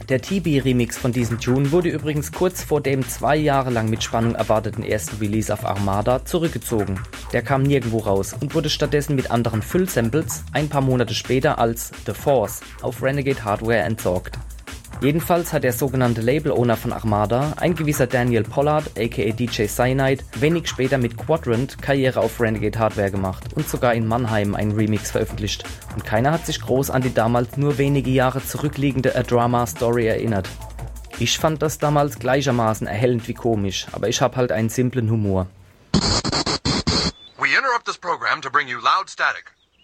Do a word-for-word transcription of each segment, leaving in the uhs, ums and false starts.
Der T B-Remix von diesem Tune wurde übrigens kurz vor dem zwei Jahre lang mit Spannung erwarteten ersten Release auf Armada zurückgezogen. Der kam nirgendwo raus und wurde stattdessen mit anderen Füllsamples ein paar Monate später als The Force auf Renegade Hardware entsorgt. Jedenfalls hat der sogenannte Label-Owner von Armada, ein gewisser Daniel Pollard aka D J Cyanide, wenig später mit Quadrant Karriere auf Renegade Hardware gemacht und sogar in Mannheim einen Remix veröffentlicht. Und keiner hat sich groß an die damals nur wenige Jahre zurückliegende A Drama Story erinnert. Ich fand das damals gleichermaßen erhellend wie komisch, aber ich hab halt einen simplen Humor. We interrupt this program to bring you loud static.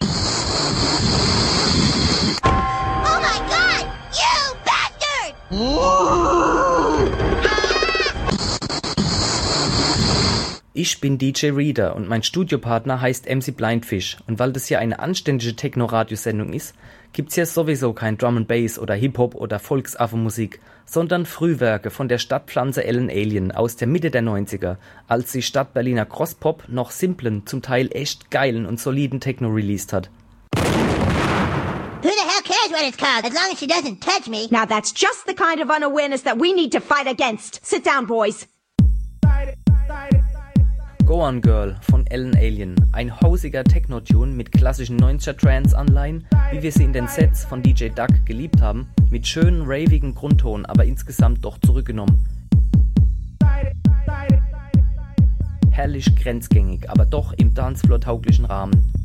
Oh my God! You bastard! Ich bin D J Reader und mein Studiopartner heißt M C Blindfish, und weil das hier eine anständige Techno-Radiosendung ist, gibt's hier sowieso kein Drum and Bass oder Hip-Hop oder Volksaffen-Musik, sondern Frühwerke von der Stadtpflanze Ellen Alien aus der Mitte der neunziger, als die Stadt Berliner Crosspop noch simplen, zum Teil echt geilen und soliden Techno released hat. Who the hell cares what it's called, as long as she doesn't touch me? Now that's just the kind of unawareness that we need to fight against. Sit down, boys. Go On Girl von Ellen Alien, ein hausiger Techno-Tune mit klassischen neunziger-Trance-Anleihen, wie wir sie in den Sets von D J Duck geliebt haben, mit schönen ravigen Grundton, aber insgesamt doch zurückgenommen. Herrlich grenzgängig, aber doch im Dancefloor-tauglichen Rahmen.